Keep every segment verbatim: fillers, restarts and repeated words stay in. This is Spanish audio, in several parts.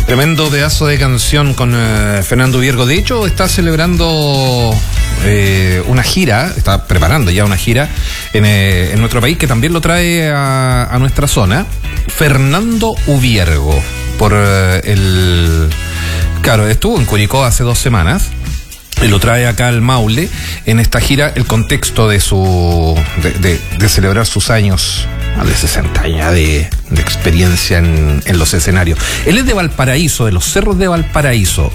Tremendo pedazo de canción con eh, Fernando Viergo. De hecho, está celebrando eh, una gira, está preparando ya una gira en, eh, en nuestro país, que también lo trae a, a nuestra zona. Fernando Ubiergo, por eh, el... Claro, estuvo en Curicó hace dos semanas. Y lo trae acá al Maule en esta gira, el contexto de su de, de, de celebrar sus años, de sesenta años de, de experiencia en, en los escenarios. Él es de Valparaíso, de los cerros de Valparaíso,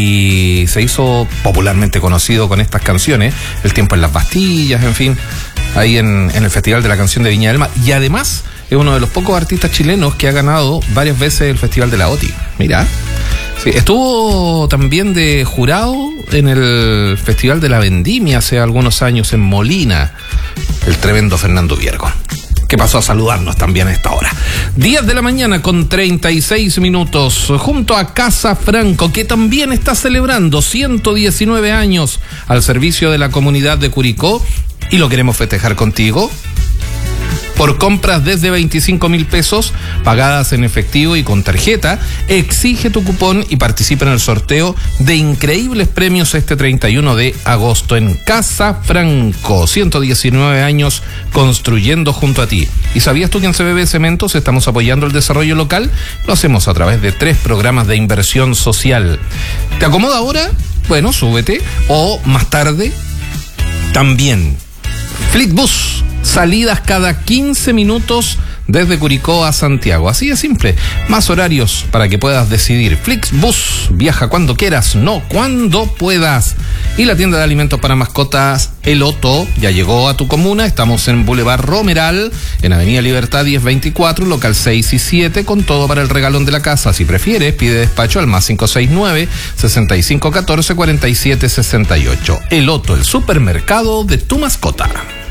y se hizo popularmente conocido con estas canciones, El tiempo en las Bastillas, en fin, ahí en, en el Festival de la Canción de Viña del Mar. Y además es uno de los pocos artistas chilenos que ha ganado varias veces el Festival de la O T I. Mira. Sí, estuvo también de jurado en el Festival de la Vendimia hace algunos años en Molina, el tremendo Fernando Viergo, que pasó a saludarnos también a esta hora. diez de la mañana con treinta y seis minutos, junto a Casa Franco, que también está celebrando ciento diecinueve años al servicio de la comunidad de Curicó, y lo queremos festejar contigo. Por compras desde veinticinco mil pesos, pagadas en efectivo y con tarjeta, exige tu cupón y participa en el sorteo de increíbles premios este treinta y uno de agosto en Casa Franco. ciento diecinueve años construyendo junto a ti. ¿Y sabías tú que en C B B Cementos estamos apoyando el desarrollo local? Lo hacemos a través de tres programas de inversión social. ¿Te acomoda ahora? Bueno, súbete. O más tarde, también. Flixbus. Salidas cada quince minutos desde Curicó a Santiago. Así de simple. Más horarios para que puedas decidir. Flixbus. Viaja cuando quieras, no cuando puedas. Y la tienda de alimentos para mascotas El Otto ya llegó a tu comuna. Estamos en Boulevard Romeral, en Avenida Libertad diez veinticuatro, local seis y siete, con todo para el regalón de la casa. Si prefieres, pide despacho al más cinco seis nueve, seis cinco uno cuatro, cuatro siete seis ocho. El Otto, el supermercado de tu mascota.